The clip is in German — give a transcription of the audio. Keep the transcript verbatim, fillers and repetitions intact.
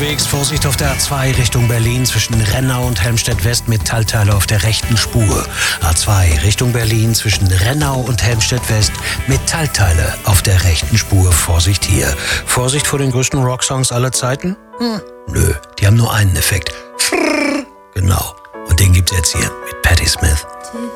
unterwegs. Vorsicht auf der A zwei Richtung Berlin zwischen Rennau und Helmstedt-West. Metallteile auf der rechten Spur. A zwei Richtung Berlin zwischen Rennau und Helmstedt-West. Metallteile auf der rechten Spur. Vorsicht hier. Vorsicht vor den größten Rocksongs aller Zeiten? Hm, nö, die haben nur einen Effekt. Genau. Und den gibt's jetzt hier mit Patti Smith.